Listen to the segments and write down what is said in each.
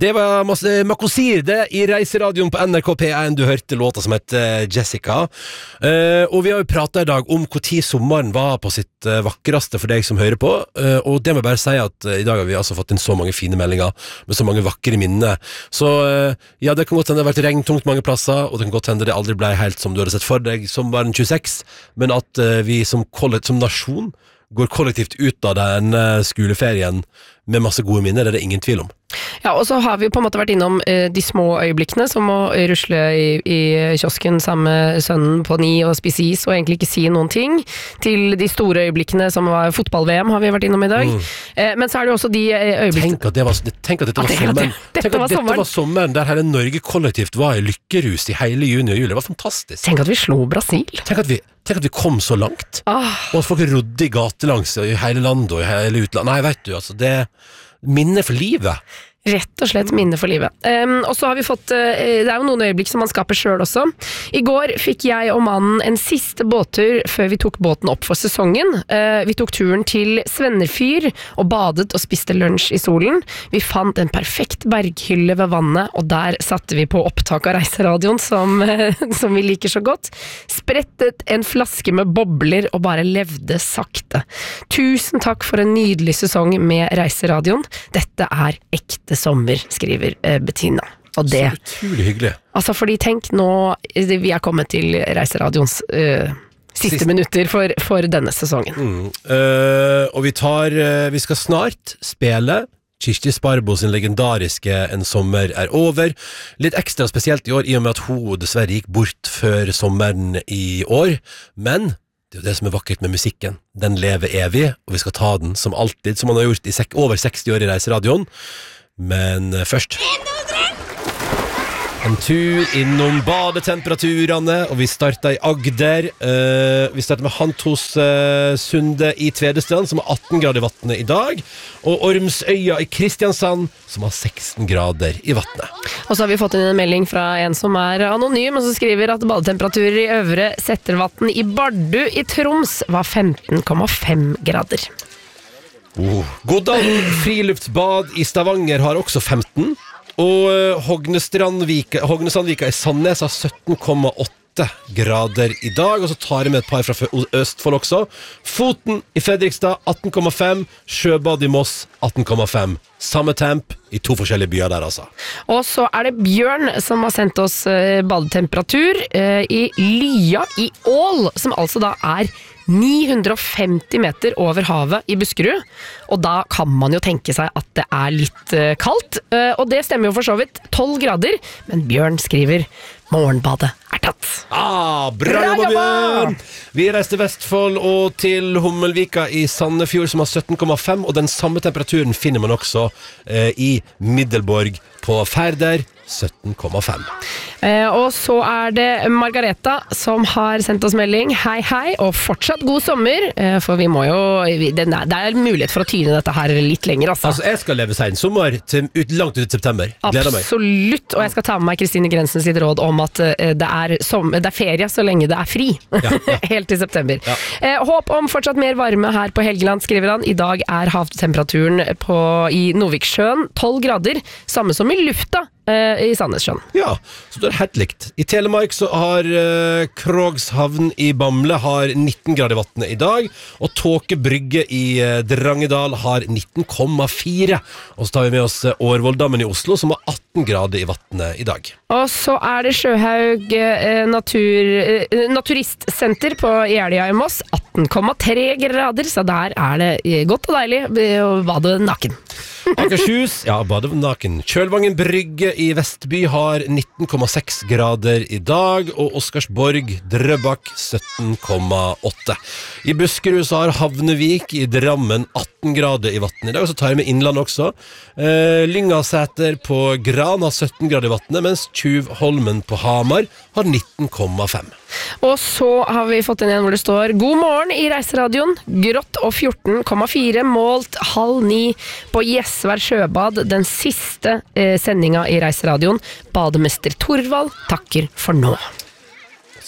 Det var Makosir det I Reiseradioen på NRK P1. Du hørte låta som heter Jessica. Og vi har jo pratet I dag om hvor tid sommeren var på sitt vakreste for deg som hører på. Og det må jeg bare si at I dag har vi altså fått inn så mange fine meldinger med så mange vakre minner. Så ja, det kan godt hende det har vært regntungt mange plasser, og det kan godt hende det aldri ble helt som du hadde sett for deg sommeren 26, men at vi som nasjon går kollektivt ut av den skoleferien med masse gode minner, det er det ingen tvil om. Ja, og så har vi jo på en måte vært innom de små øyeblikkene, som å rusle I kiosken sammen med sønnen på 9 og spise is, og egentlig ikke si noen ting, til de store øyeblikkene som var fotball-VM, har vi vært innom I dag. Men så er det jo også de øyeblikkene... Tenk at dette var sommeren, der hele Norge kollektivt var I lykkerus I hele juni og juli. Det var fantastisk. Tenk at vi slo Brasil. Tenk at vi kom så langt, og at folk rodde I gatelangs I hele landet og I hele utlandet. Nei, vet du, altså, det minne for livet. Rett og slett minne for livet. Og så har vi fått, det jo noen øyeblikk som man skaper selv også. I går fikk jeg og mannen en siste båttur før vi tok båten opp for sesongen. Vi tok turen til Svennerfyr og badet og spiste lunsj I solen. Vi fant en perfekt berghylle ved vannet, og der satte vi på opptak av Reiseradioen som vi liker så godt. Sprettet en flaske med bobler og bare levde sakte. Tusen takk for en nydelig sesong med Reiseradioen. Dette ekte sommer, skriver Bettina. Og det så utrolig hyggelig. Altså, fordi tenk nå, vi kommet til Reiseradions siste minutter for denne sesongen. Og vi skal snart spille Kirsti Sparbo sin legendariske En sommer over. Litt ekstra spesielt I år, I og med at hun dessverre gikk bort før sommeren I år. Men det jo det som vakkert med musikken. Den lever evig, og vi skal ta den som alltid, som man har gjort I over 60 år I Reiseradioen. Men først en tur innom badetemperaturene, og vi startet I Agder. Vi startet med Hantos Sunde I Tvedestrand, som har 18 grader I vattnet I dag, og Ormsøya I Kristiansand, som har 16 grader I vattnet. Og så har vi fått inn en melding fra en som anonym, og som skriver at badetemperaturer I Øvre Settervatn I Bardu I Troms var 15,5 grader. Godal friluftsbad I Stavanger har også 15, og Hognesandvika I Sandnes har 17,8 grader I dag, og så tar jeg med et par fra Østfold også. Foten I Fredrikstad 18,5, Sjøbad I Moss 18,5. Samme temp I 2 forskjellige byer der altså. Og så det Bjørn som har sendt oss badetemperatur I Lya I Ål, som altså da 950 meter over havet I Buskerud, og da kan man jo tenke seg at det litt kaldt, og det stemmer jo for så vidt 12 grader, men Bjørn skriver morgenbadet tatt. Bra jobba, Bjørn! Vi reiste Vestfold og til Hummelvika I Sandefjord som har 17,5, og den samme temperaturen finner man også I Middelborg på Færder, 17,5. Og så det Margareta som har sendt oss melding. Hei, og fortsatt god sommer, for vi må jo, det mulighet for å tyne dette her litt lenger. Altså, jeg skal leve seg en sommer langt ut I september. Gleder meg. Absolutt, og jeg skal ta med meg Kristine Grensen sitt råd om at det ferie så lenge det fri. Ja. Helt til september. Ja. Håp om fortsatt mer varme her på Helgeland, skriver han. I dag havtemperaturen I Noviksjøen 12 grader, samme som I lufta I Sandnessjøen. Ja, så det helt likt. I Telemark så har Krogshavn I Bamble har 19 grader I vattnet I dag, og Tåke Brygge I Drangedal har 19,4. Og så tar vi med oss Årvolddammen I Oslo, som har 18 grader I vattnet I dag. Og så det Sjøhaug Naturistsenter på Jeløya I Moss, 18,3 grader, så der det godt og deilig å bade naken. Akershus, bade naken. Kjølvangen Brygge I Vestby har 19,6 grader I dag, og Oscarsborg Drøbak 17,8. I Buskerud så har Havnevik I Drammen 18 grader I vattnet I dag, og så tar jeg med Innland også. Lyngasæter på Gran har 17 grader I vattnet, mens Tjuvholmen på Hamar har 19,5. Og så har vi fått inn igjen hvor det står God morgen I Reiseradioen, grått og 14,4 målt 8:30 på Gjesvær Sjøbad, den siste sendinga I Reiseradioen. Bademester Torvald takker for nå.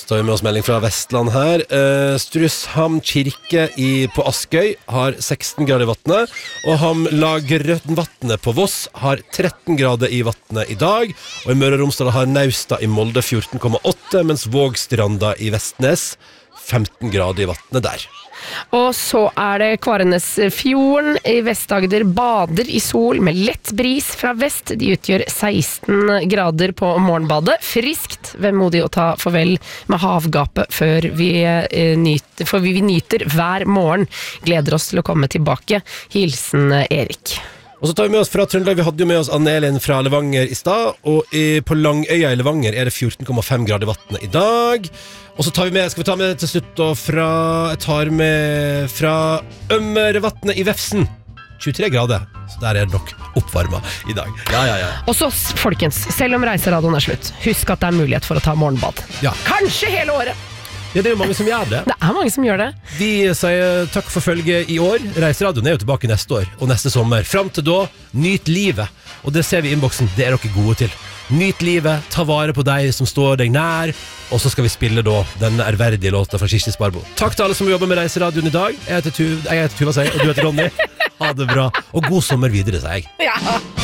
Så tar vi med oss melding fra Vestland her. Strusham kirke på Askøy har 16 grader i vattnet, og Hamlagrønvatnet på Voss har 13 grader i vattnet i dag, og i Møre og Romsdal har Nausta i Molde 14,8, mens Vågstranda i Vestnes 15 grader i vattnet der. Og så det Kvarenesfjorden i Vest-Agder bader i sol med lett bris fra vest. De utgjør 16 grader på morgenbadet. Friskt, vemodig å ta farvel med havgapet før vi nyter hver morgen. Gleder oss til å komme tilbake. Hilsen Erik. Og så tar vi med oss fra Trøndelag. Vi hadde jo med oss Anne-Elin fra Levanger i stad, og på Langøya i Levanger det 14,5 grader i vattnet i dag. Og så skal vi ta med til slutt da jeg tar med fra Ømmervatnet i Vefsn 23 grader, så der det nok oppvarmet i dag. Ja. Og så, folkens, selv om reiseradioen slutt, husk at det mulighet for å ta morgenbad. Ja. Kanskje hele året. Ja, det jo mange som gjør det. Det mange som gjør det. Vi sier takk for følget i år. Reiseradioen jo tilbake neste år og neste sommer. Fram til da, nyt livet. Og det ser vi i innboksen, det dere gode til. Nyt livet, ta vare på deg som står deg nær, og så skal vi spille da denne ærverdige låta fra Kirsti Sparbo. Takk til alle som jobber med Reiseradioen i dag. Jeg heter Tuva, sier, og du heter Ronny. Ha det bra, og god sommer videre, sier jeg. Ja.